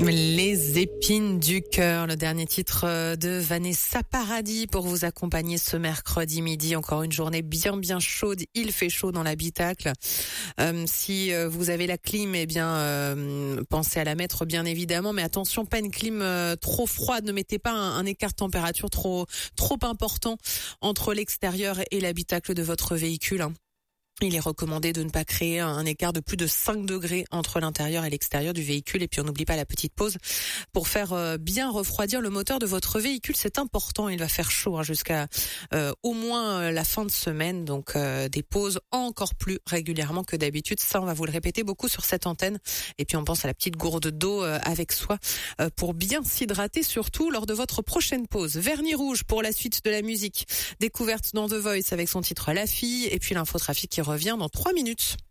Les épines du cœur, le dernier titre de Vanessa Paradis pour vous accompagner ce mercredi midi. Encore une journée bien chaude. Il fait chaud dans l'habitacle. Si vous avez la clim, eh bien, pensez à la mettre bien évidemment. Mais attention, pas une clim trop froide. Ne mettez pas un écart de température trop important entre l'extérieur et l'habitacle de votre véhicule. Il est recommandé de ne pas créer un écart de plus de 5 degrés entre l'intérieur et l'extérieur du véhicule. Et puis on n'oublie pas la petite pause pour faire bien refroidir le moteur de votre véhicule. C'est important, il va faire chaud jusqu'à au moins la fin de semaine. Donc des pauses encore plus régulièrement que d'habitude. Ça, on va vous le répéter beaucoup sur cette antenne. Et puis on pense à la petite gourde d'eau avec soi pour bien s'hydrater, surtout lors de votre prochaine pause. Vernis rouge pour la suite de la musique. Découverte dans The Voice avec son titre La Fille. Et puis l'infotrafic qui revient dans 3 minutes.